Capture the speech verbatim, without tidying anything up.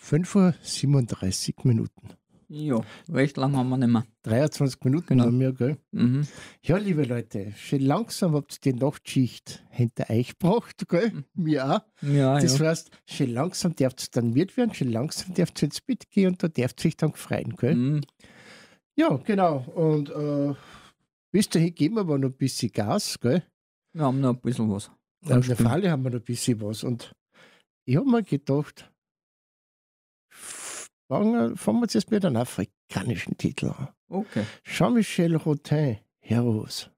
fünf Uhr siebenunddreißig Minuten. Ja, recht lang haben wir nicht mehr. dreiundzwanzig Minuten Genau. haben wir, gell? Mhm. Ja, liebe Leute, schön langsam habt ihr die Nachtschicht hinter euch gebracht, gell? Mir auch. Ja, Das ja. heißt, schön langsam dürft ihr dann wird werden, schön langsam dürft ihr ins Bett gehen und da dürft ihr euch dann freuen, gell? Mhm. Ja, genau. Und äh, bis dahin geben wir aber noch ein bisschen Gas, gell? Wir haben noch ein bisschen was. Auf der Falle haben wir noch ein bisschen was. Und ich habe mir gedacht, fangen, fangen wir jetzt erst mit einem afrikanischen Titel an. Okay. Jean-Michel Rotin, Heroes.